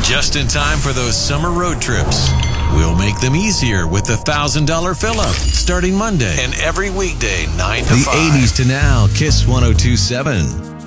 Just in time for those summer road trips. We'll make them easier with the $1,000 fill-up starting Monday and every weekday 9 to 5. The 80s to now, KISS 102.7.